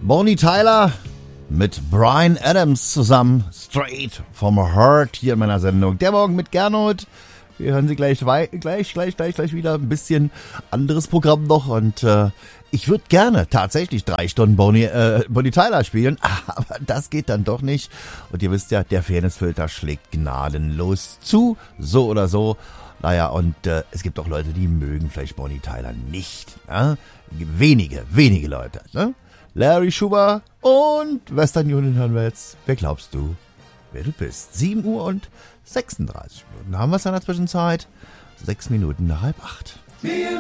Bonnie Tyler mit Bryan Adams zusammen, Straight from a Heart, hier in meiner Sendung. Der Morgen mit Gernot. Wir hören sie gleich wieder. Ein bisschen anderes Programm noch und ich würde gerne tatsächlich 3 Stunden Bonnie Tyler spielen, aber das geht dann doch nicht. Und ihr wisst ja, der Fairnessfilter schlägt gnadenlos zu, so oder so. Naja, und es gibt auch Leute, die mögen vielleicht Bonnie Tyler nicht. Wenige Leute. Ne? Larry Schuber und Western Union hören wir jetzt. Wer glaubst du, wer du bist? 7 Uhr und 36 Minuten. Haben wir es in der Zwischenzeit? 6 Minuten nach 7:30.